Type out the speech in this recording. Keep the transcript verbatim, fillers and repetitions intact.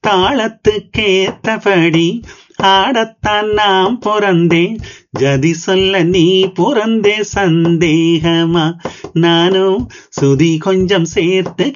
தாளத்துக்கேத்தபடி ஆடத்தான் நாம் பிறந்தேன். ஜதி சொல்ல நீ பிறந்தே சந்தேகமா? நானும் சுதி கொஞ்சம் சேர்த்து